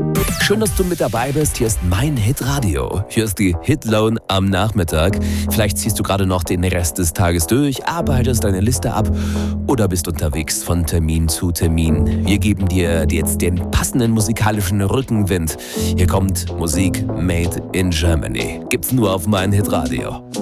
Schön, dass du mit dabei bist. Hier ist mein Hitradio. Hier ist die Hitlone am Nachmittag. Vielleicht ziehst du gerade noch den Rest des Tages durch, arbeitest deine Liste ab oder bist unterwegs von Termin zu Termin. Wir geben dir jetzt den passenden musikalischen Rückenwind. Hier kommt Musik made in Germany. Gibt's nur auf mein Hitradio.